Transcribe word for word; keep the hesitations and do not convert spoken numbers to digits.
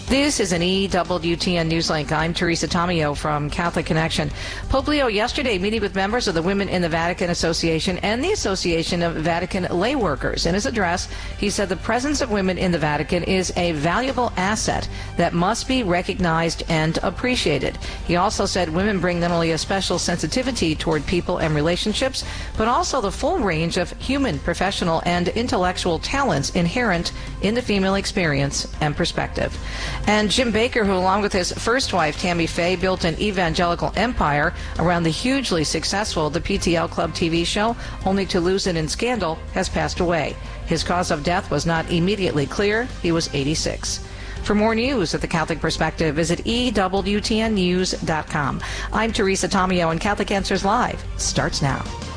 This is an E W T N Newslink. I'm Teresa Tomeo from Catholic Connection. Pope Leo yesterday meeting with members of the Women in the Vatican Association and the Association of Vatican Lay Workers. In his address, he said the presence of women in the Vatican is a valuable asset that must be recognized and appreciated. He also said women bring not only a special sensitivity toward people and relationships, but also the full range of human, professional, and intellectual talents inherent in the female experience and perspective. And Jim Bakker, who along with his first wife, Tammy Faye, built an evangelical empire around the hugely successful The P T L Club T V show, only to lose it in scandal, has passed away. His cause of death was not immediately clear. He was eighty-six. For more news at the Catholic Perspective, visit E W T N news dot com. I'm Teresa Tomeo, and Catholic Answers Live starts now.